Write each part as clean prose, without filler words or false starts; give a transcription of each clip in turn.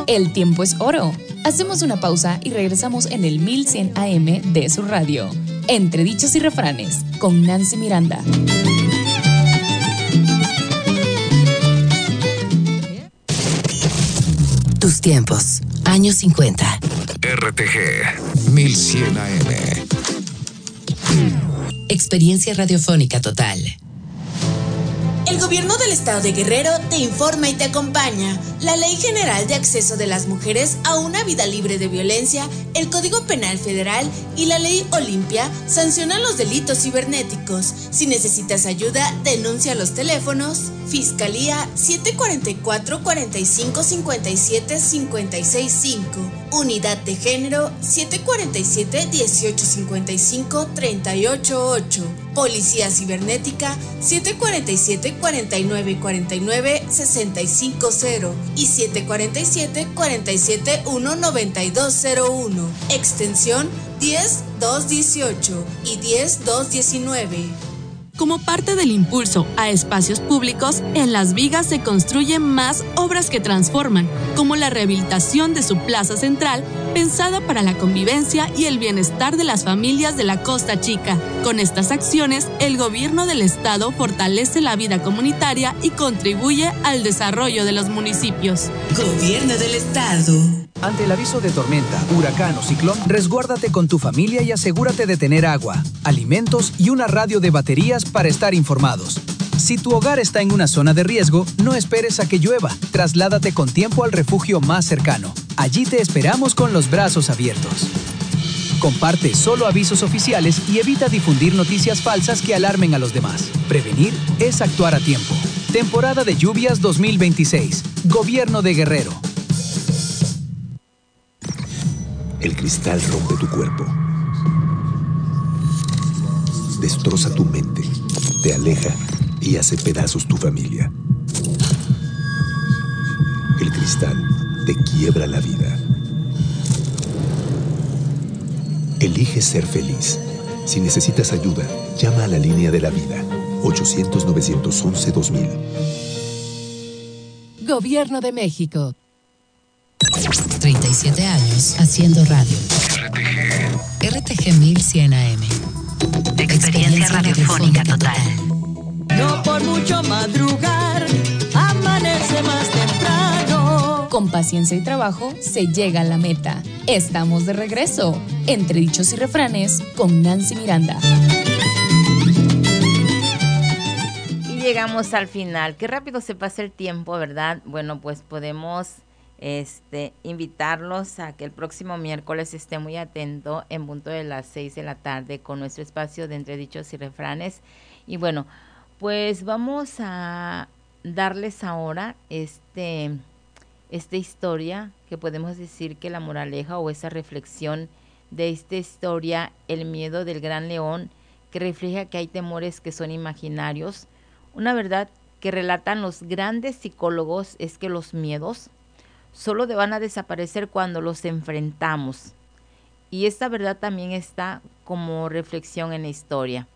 El tiempo es oro. Hacemos una pausa y regresamos en el 1100 AM de su radio. Entre dichos y refranes, con Nancy Miranda. Tus tiempos, años 50. RTG 1100 AM. Experiencia radiofónica total. El Gobierno del Estado de Guerrero te informa y te acompaña. La Ley General de Acceso de las Mujeres a una Vida Libre de Violencia, el Código Penal Federal y la Ley Olimpia sancionan los delitos cibernéticos. Si necesitas ayuda, denuncia a los teléfonos Fiscalía 744-4557-565, Unidad de Género 747-1855-388, Policía Cibernética 747-4949-650 y 747-471-9201, extensión 10218 y 10219. Como parte del impulso a espacios públicos, en Las Vigas se construyen más obras que transforman, como la rehabilitación de su plaza central, pensada para la convivencia y el bienestar de las familias de la Costa Chica. Con estas acciones, el gobierno del estado fortalece la vida comunitaria y contribuye al desarrollo de los municipios. Gobierno del estado. Ante el aviso de tormenta, huracán o ciclón, resguárdate con tu familia y asegúrate de tener agua, alimentos y una radio de baterías para estar informados. Si tu hogar está en una zona de riesgo, no esperes a que llueva. Trasládate con tiempo al refugio más cercano. Allí te esperamos con los brazos abiertos. Comparte solo avisos oficiales y evita difundir noticias falsas que alarmen a los demás. Prevenir es actuar a tiempo. Temporada de lluvias 2026. Gobierno de Guerrero. El cristal rompe tu cuerpo. Destroza tu mente, te aleja y hace pedazos tu familia. El cristal te quiebra la vida. Elige ser feliz. Si necesitas ayuda, llama a la línea de la vida. 800-911-2000. Gobierno de México. 37 años haciendo radio. RTG 1100 AM. Experiencia radiofónica total. No por mucho madrugar, amanece más temprano. Con paciencia y trabajo se llega a la meta. Estamos de regreso. Entre dichos y refranes, con Nancy Miranda. Y llegamos al final. Qué rápido se pasa el tiempo, ¿verdad? Bueno, pues podemos invitarlos a que el próximo miércoles esté muy atento en punto de las 6 de la tarde con nuestro espacio de Entre Dichos y Refranes. Y bueno, pues vamos a darles ahora esta historia, que podemos decir que la moraleja o esa reflexión de esta historia, el miedo del gran león, que refleja que hay temores que son imaginarios. Una verdad que relatan los grandes psicólogos es que los miedos solo van a desaparecer cuando los enfrentamos. Y esta verdad también está como reflexión en la historia.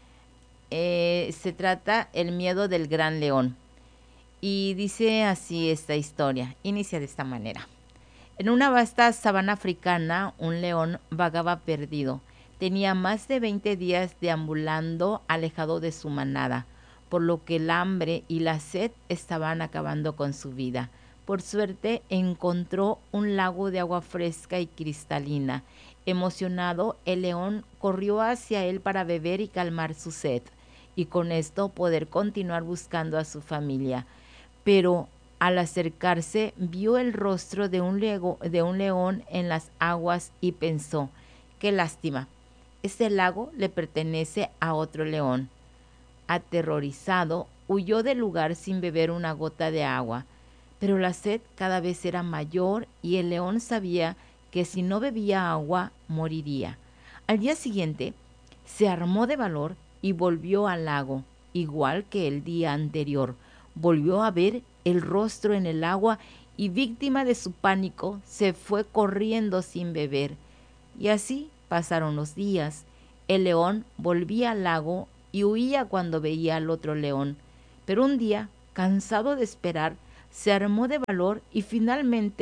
Se trata el miedo del gran león. Y dice así esta historia, inicia de esta manera. En una vasta sabana africana, un león vagaba perdido. Tenía más de 20 días deambulando alejado de su manada, por lo que el hambre y la sed estaban acabando con su vida. Por suerte encontró un lago de agua fresca y cristalina. Emocionado, el león corrió hacia él para beber y calmar su sed, y con esto poder continuar buscando a su familia. Pero al acercarse vio el rostro de un león en las aguas y pensó: qué lástima, ese lago le pertenece a otro león. Aterrorizado, huyó del lugar sin beber una gota de agua. Pero la sed cada vez era mayor y el león sabía que si no bebía agua, moriría. Al día siguiente, se armó de valor y volvió al lago, igual que el día anterior. Volvió a ver el rostro en el agua y, víctima de su pánico, se fue corriendo sin beber. Y así pasaron los días. El león volvía al lago y huía cuando veía al otro león. Pero un día, cansado de esperar, se armó de valor y finalmente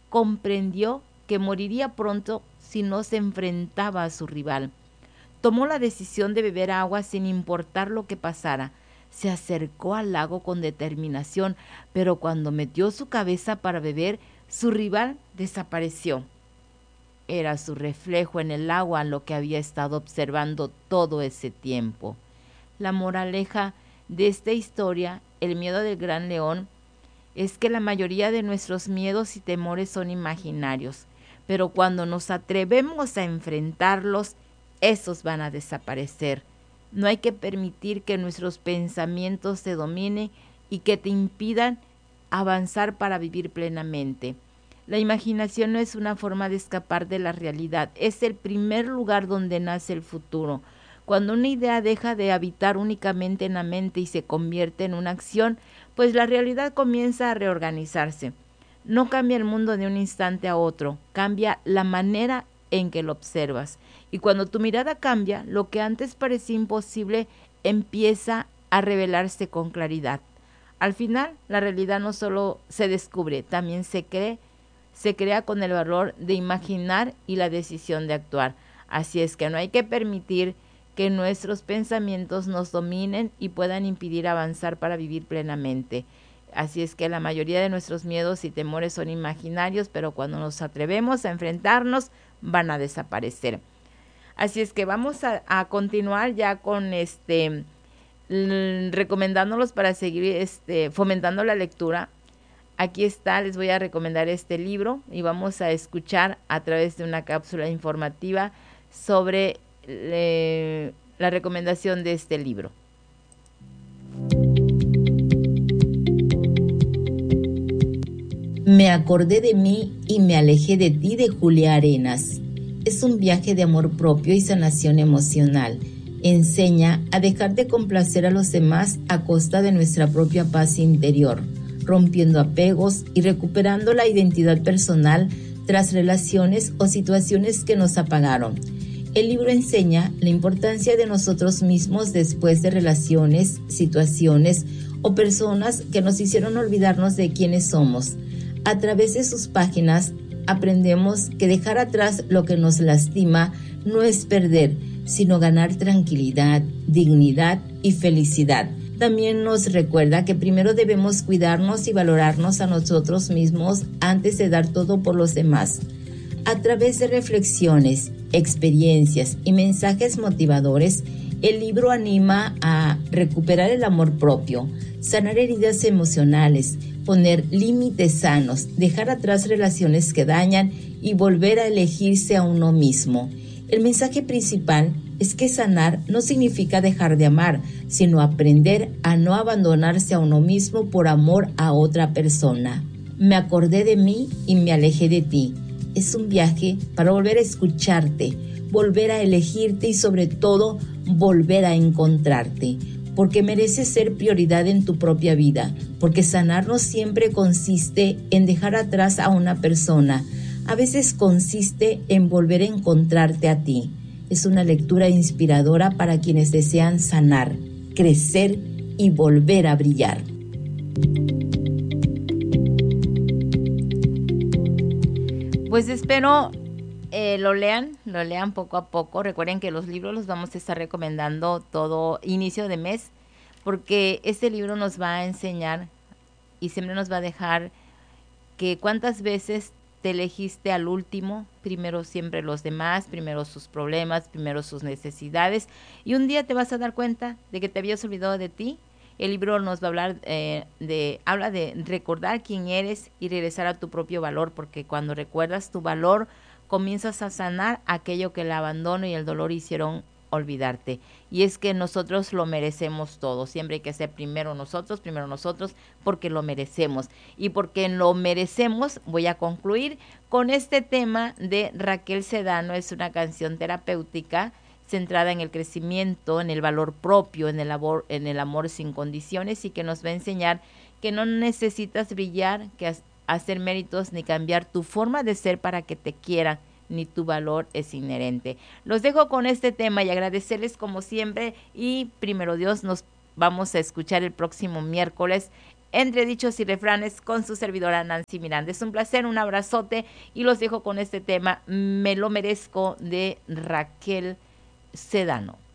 comprendió que moriría pronto si no se enfrentaba a su rival. Tomó la decisión de beber agua sin importar lo que pasara. Se acercó al lago con determinación, pero cuando metió su cabeza para beber, su rival desapareció. Era su reflejo en el agua lo que había estado observando todo ese tiempo. La moraleja de esta historia, el miedo del gran león, es que la mayoría de nuestros miedos y temores son imaginarios, pero cuando nos atrevemos a enfrentarlos, esos van a desaparecer. No hay que permitir que nuestros pensamientos te dominen y que te impidan avanzar para vivir plenamente. La imaginación no es una forma de escapar de la realidad, es el primer lugar donde nace el futuro. Cuando una idea deja de habitar únicamente en la mente y se convierte en una acción, pues la realidad comienza a reorganizarse. No cambia el mundo de un instante a otro, cambia la manera en que lo observas. Y cuando tu mirada cambia, lo que antes parecía imposible empieza a revelarse con claridad. Al final, la realidad no solo se descubre, también se crea con el valor de imaginar y la decisión de actuar. Así es que no hay que permitir que nuestros pensamientos nos dominen y puedan impedir avanzar para vivir plenamente. Así es que la mayoría de nuestros miedos y temores son imaginarios, pero cuando nos atrevemos a enfrentarnos, van a desaparecer. Así es que vamos a continuar ya con recomendándolos para seguir fomentando la lectura. Aquí está, les voy a recomendar este libro y vamos a escuchar a través de una cápsula informativa sobre la recomendación de este libro. Me acordé de mí y me alejé de ti, de Julia Arenas. Es un viaje de amor propio y sanación emocional. Enseña a dejar de complacer a los demás a costa de nuestra propia paz interior, rompiendo apegos y recuperando la identidad personal tras relaciones o situaciones que nos apagaron. El libro enseña la importancia de nosotros mismos después de relaciones, situaciones o personas que nos hicieron olvidarnos de quiénes somos. A través de sus páginas aprendemos que dejar atrás lo que nos lastima no es perder, sino ganar tranquilidad, dignidad y felicidad. También nos recuerda que primero debemos cuidarnos y valorarnos a nosotros mismos antes de dar todo por los demás. A través de reflexiones, experiencias y mensajes motivadores, el libro anima a recuperar el amor propio, sanar heridas emocionales, poner límites sanos, dejar atrás relaciones que dañan y volver a elegirse a uno mismo. El mensaje principal es que sanar no significa dejar de amar, sino aprender a no abandonarse a uno mismo por amor a otra persona. Me acordé de mí y me alejé de ti. Es un viaje para volver a escucharte, volver a elegirte y sobre todo volver a encontrarte, porque mereces ser prioridad en tu propia vida, porque sanar no siempre consiste en dejar atrás a una persona, a veces consiste en volver a encontrarte a ti. Es una lectura inspiradora para quienes desean sanar, crecer y volver a brillar. Pues espero lo lean poco a poco. Recuerden que los libros los vamos a estar recomendando todo inicio de mes, porque este libro nos va a enseñar y siempre nos va a dejar que cuántas veces te elegiste al último, primero siempre los demás, primero sus problemas, primero sus necesidades, y un día te vas a dar cuenta de que te habías olvidado de ti. El libro nos va a hablar habla de recordar quién eres y regresar a tu propio valor, porque cuando recuerdas tu valor, comienzas a sanar aquello que el abandono y el dolor hicieron olvidarte. Y es que nosotros lo merecemos todo. Siempre hay que ser primero nosotros, porque lo merecemos. Y porque lo merecemos, voy a concluir con este tema de Raquel Sedano. Es una canción terapéutica centrada en el crecimiento, en el valor propio, en el amor sin condiciones, y que nos va a enseñar que no necesitas brillar, que hacer méritos ni cambiar tu forma de ser para que te quieran, ni tu valor es inherente. Los dejo con este tema y agradecerles como siempre, y primero Dios, nos vamos a escuchar el próximo miércoles Entre Dichos y Refranes con su servidora Nancy Miranda. Es un placer, un abrazote y los dejo con este tema Me lo merezco de Raquel Sedano.